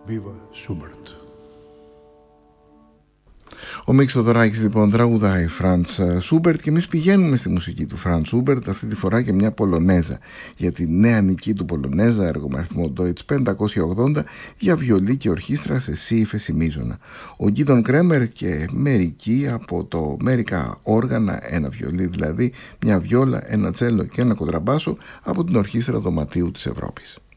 Viva Schubert. Ο Μίκης Θοδωράκης λοιπόν τραγουδάει Φραντς Σούμπερτ και εμείς πηγαίνουμε στη μουσική του Φραντς Σούμπερτ, αυτή τη φορά και μια Πολωνέζα, για τη νέα νική του Πολωνέζα, έργο με αριθμό Deutsch 580 για βιολί και ορχήστρα σε σι ύφεση μείζωνα. Ο Γκίντον Κρέμερ και μερικοί από το μερικά όργανα, ένα βιολί δηλαδή, μια βιόλα, ένα τσέλο και ένα κοντραμπάσο από την Ορχήστρα Δωματίου της Ευρώπης.